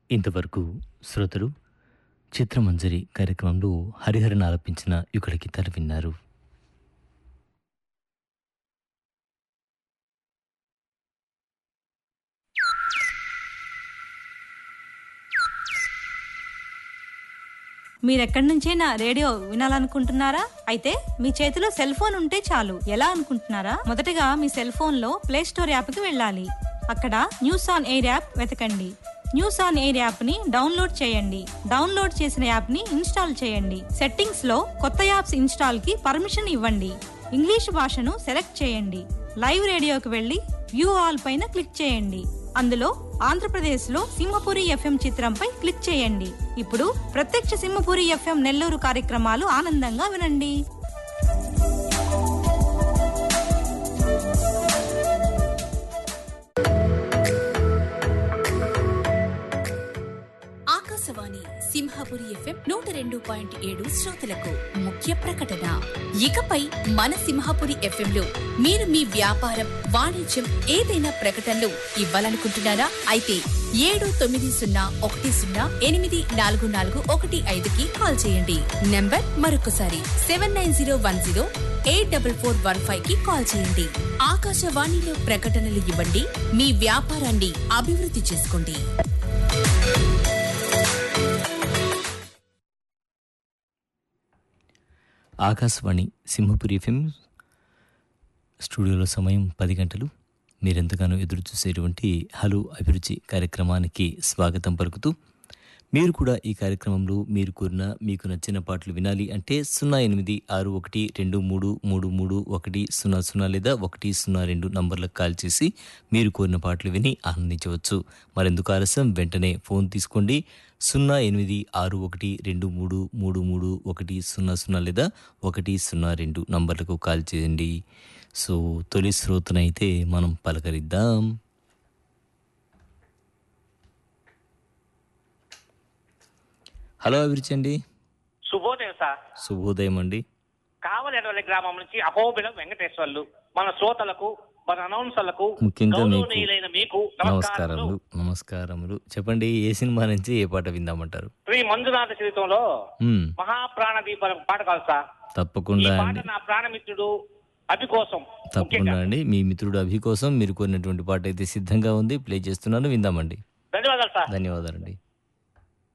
ఇంతవరకు శ్రోతలు చిత్రమంజరి కార్యక్రమంలో హరిహరన్ ఆలపించిన యుగళ గీతాలు విన్నారు. మీరెక్కడి నుంచైనా రేడియో వినాలనుకుంటున్నారా? అయితే మీ చేతిలో సెల్ ఫోన్ ఉంటే చాలు. ఎలా అనుకుంటున్నారా? మొదటగా మీ సెల్ ఫోన్ లో ప్లే స్టోర్ యాప్ కి వెళ్ళాలి. అక్కడ న్యూస్ ఆన్ ఎయిర్ యాప్ వెతకండి. న్యూస్ ఆన్ ఎయిర్ యాప్ ని డౌన్లోడ్ చేయండి. డౌన్లోడ్ చేసిన యాప్ ని ఇన్స్టాల్ చేయండి. సెట్టింగ్స్ లో కొత్త యాప్స్ ఇన్స్టాల్ కి పర్మిషన్ ఇవ్వండి. ఇంగ్లీష్ భాషను సెలెక్ట్ చేయండి. లైవ్ రేడియోకి వెళ్లి వ్యూ ఆల్ పైన క్లిక్ చేయండి. అందులో ఆంధ్రప్రదేశ్ లో సింహపురి ఎఫ్ఎం చిత్రంపై క్లిక్ చేయండి. ఇప్పుడు ప్రత్యక్ష సింహపురి ఎఫ్ఎం నెల్లూరు కార్యక్రమాలు ఆనందంగా వినండి. ఆకాశవాణి సింహపురి ఎఫ్ఎం 102.7 శ్రోతలకు ముఖ్య ప్రకటన. ఇకపై మన సింహపురి ఎఫ్ఎం లో మీరు మీ వ్యాపారం, వాణిజ్యం ఏదైనా ప్రకటనలు ఇవ్వాలనుకుంటున్నారా? అయితే 7910108441 కాల్ చేయండి. నంబర్ మరొకసారి 7901084415 కాల్ చేయండి. ఆకాశవాణిలో ప్రకటనలు ఇవ్వండి. మీ వ్యాపారాన్ని అభివృద్ధి చేసుకోండి. ఆకాశవాణి సింహపురి ఎఫ్ఎం స్టూడియోలో సమయం 10 గంటలు. మీరెంతగానో ఎదురు చూసేటువంటి హలో అభిరుచి కార్యక్రమానికి స్వాగతం పలుకుతూ, మీరు కూడా ఈ కార్యక్రమంలో మీరు కోరిన మీకు నచ్చిన పాటలు వినాలి అంటే 086123333100 లేదా 102 నంబర్లకు కాల్ చేసి మీరు కోరిన పాటలు విని ఆనందించవచ్చు. మరెందుకు ఆలస్యం, వెంటనే ఫోన్ తీసుకోండి. 086123333100 లేదా 102 నంబర్లకు కాల్ చేయండి. సో తొలి శ్రోతనైతే మనం పలకరిద్దాం. హలో అభిరుచి అండి. శుభోదయం సార్. శుభోదయం అండి. కావలి గ్రామం నుంచి అహోబిలం వెంకటేశ్వర్లు మన శ్రోతలకు, మన అనౌన్సర్లకు, ముఖ్యంగా గౌరవనీయులైన మీకు నమస్కారములు. నమస్కారములు. చెప్పండి, ఏ సినిమా నుంచి ఏ పాట విందామంటారు? శ్రీ మంజునాథ చరిత్రంలో మహాప్రాణ దీపం పాట కాదు సార్. తప్పకుండా ఈ పాట అండి. నా ప్రాణమిత్రుడు అభి కోసం. తప్పకుండా అండి. మీ మిత్రుడు అభి కోసం మీరు కోరినటువంటి పాట అయితే సిద్ధంగా ఉంది, ప్లే చేస్తున్నాను, విందామండి. ధన్యవాదాలు సార్. ధన్యవాదాలండి.